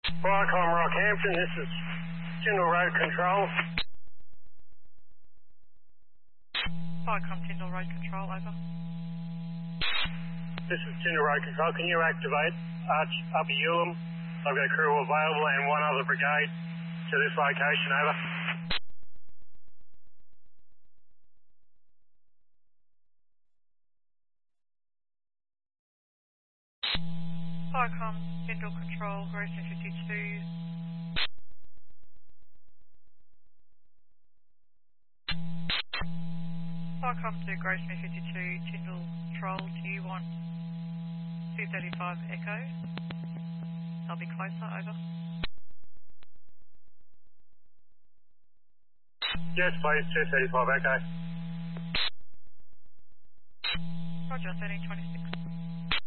Viacom Rockhampton, this is Tyndall Road Control. Viacom Tyndall Road Control, over. This is Tyndall Road Control. Can you activate Arch Upper Ewell? I've got a crew available and one other brigade to this location, over. Viacom Tyndall Control, Grayson 52. Viacom to Grayson 52, Tyndall Control, do you want 235 Echo? I'll be closer, over. Yes, please, 235 Echo. Roger, 1326.